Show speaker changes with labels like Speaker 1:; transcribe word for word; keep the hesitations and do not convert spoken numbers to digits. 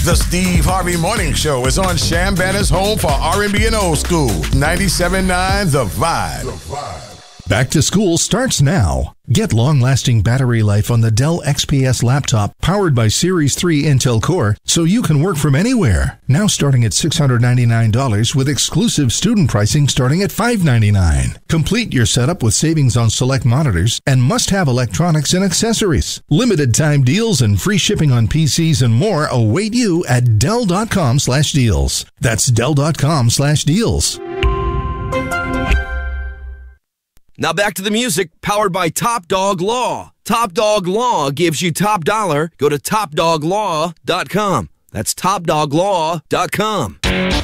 Speaker 1: The Steve Harvey Morning Show is on Sham Banner's home for R and B and old school. ninety-seven point nine The Vibe. The Vibe.
Speaker 2: Back to school starts now. Get long-lasting battery life on the Dell X P S laptop powered by Series three Intel Core so you can work from anywhere. Now starting at six hundred ninety-nine dollars with exclusive student pricing starting at five hundred ninety-nine dollars. Complete your setup with savings on select monitors and must-have electronics and accessories. Limited time deals and free shipping on P Cs and more await you at Dell.com slash deals. That's Dell.com slash deals.
Speaker 3: Now back to the music, powered by Top Dog Law. Top Dog Law gives you top dollar. Go to top dog law dot com. That's top dog law dot com.